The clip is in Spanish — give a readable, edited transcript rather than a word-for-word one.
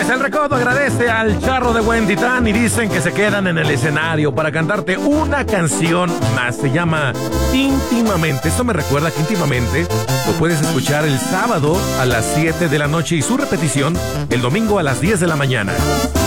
El Recodo agradece al Charro de Buen Titán y dicen que se quedan en el escenario para cantarte una canción más. Se llama Íntimamente. Esto me recuerda que Íntimamente lo puedes escuchar el sábado a las 7 de la noche y su repetición el domingo a las 10 de la mañana.